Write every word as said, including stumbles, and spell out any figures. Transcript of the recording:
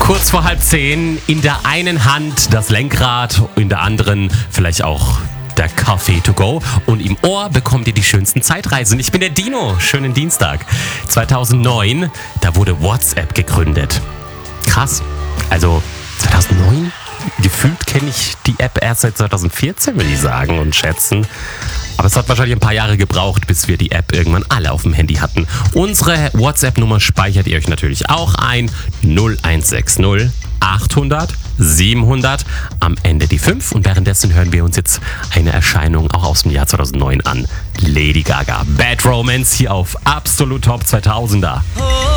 Kurz vor halb zehn, in der einen Hand das Lenkrad, in der anderen vielleicht auch der Kaffee to go und im Ohr bekommt ihr die schönsten Zeitreisen. Ich bin der Dino, schönen Dienstag. zweitausendneun, da wurde WhatsApp gegründet. Krass, also zweitausendneun? Gefühlt kenne ich die App erst seit zweitausendvierzehn, würde ich sagen und schätzen. Aber es hat wahrscheinlich ein paar Jahre gebraucht, bis wir die App irgendwann alle auf dem Handy hatten. Unsere WhatsApp-Nummer speichert ihr euch natürlich auch ein. null eins sechs null achthundert siebenhundert, am Ende die fünf. Und währenddessen hören wir uns jetzt eine Erscheinung auch aus dem Jahr zweitausendneun an. Lady Gaga, Bad Romance hier auf Absolut Top zweitausender.